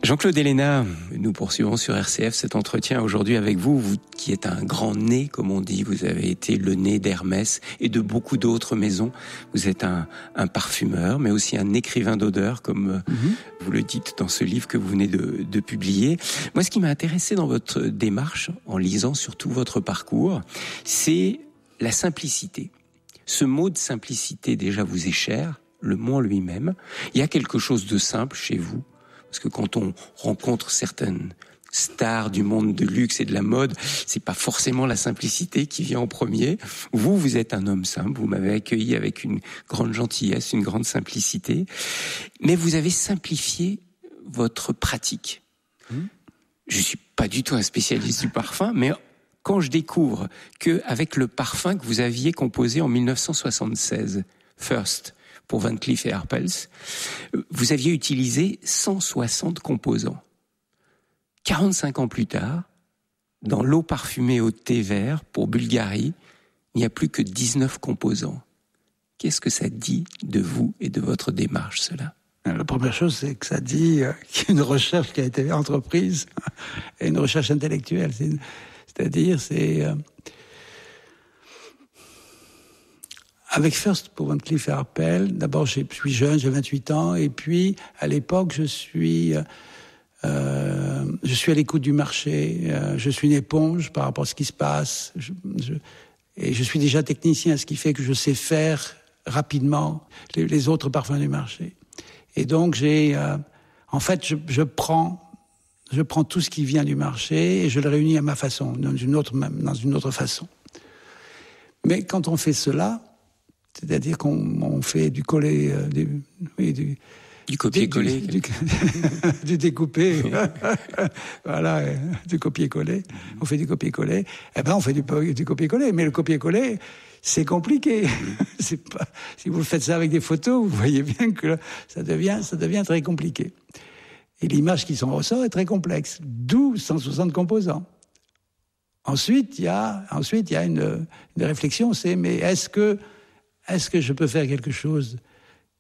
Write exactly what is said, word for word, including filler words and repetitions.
Jean-Claude Héléna, nous poursuivons sur R C F cet entretien aujourd'hui avec vous, vous qui êtes un grand nez, comme on dit. Vous avez été le nez d'Hermès et de beaucoup d'autres maisons. Vous êtes un, un parfumeur, mais aussi un écrivain d'odeurs, comme mm-hmm. vous le dites dans ce livre que vous venez de, de publier. Moi, ce qui m'a intéressé dans votre démarche, en lisant surtout votre parcours, c'est la simplicité. Ce mot de simplicité, déjà, vous est cher, le mot en lui-même. Il y a quelque chose de simple chez vous. Parce que quand on rencontre certaines stars du monde de luxe et de la mode, c'est pas forcément la simplicité qui vient en premier. Vous, vous êtes un homme simple, vous m'avez accueilli avec une grande gentillesse, une grande simplicité, mais vous avez simplifié votre pratique. Mmh. Je suis pas du tout un spécialiste du parfum, mais quand je découvre que avec le parfum que vous aviez composé en dix-neuf cent soixante-seize, First, pour Van Cleef et Arpels, vous aviez utilisé cent soixante composants. quarante-cinq ans plus tard, dans l'eau parfumée au thé vert pour Bulgari, il n'y a plus que dix-neuf composants. Qu'est-ce que ça dit de vous et de votre démarche, cela ? La première chose, c'est que ça dit qu'il y a une recherche qui a été entreprise, et une recherche intellectuelle. C'est une... C'est-à-dire, c'est... Euh... Avec First pour Van Cleef et Arpels, d'abord je suis jeune, j'ai vingt-huit ans, et puis à l'époque je suis, euh, je suis à l'écoute du marché, euh, je suis une éponge par rapport à ce qui se passe, je, je, et je suis déjà technicien, ce qui fait que je sais faire rapidement les, les autres parfums du marché. Et donc j'ai, euh, en fait, je, je prends, je prends tout ce qui vient du marché et je le réunis à ma façon, dans une autre, dans une autre façon. Mais quand on fait cela, c'est-à-dire qu'on on fait du collé, euh, du, oui, du, du copier-coller, du, du, du découpé, voilà, euh, du copier-coller. On fait du copier-coller. Eh ben, on fait du, du copier-coller, mais le copier-coller, c'est compliqué. c'est pas, si vous faites ça avec des photos, vous voyez bien que ça devient, ça devient très compliqué. Et l'image qui s'en ressort est très complexe. D'où cent soixante composants. Ensuite, il y a, ensuite, il y a une, une réflexion, c'est, mais est-ce que Est-ce que je peux faire quelque chose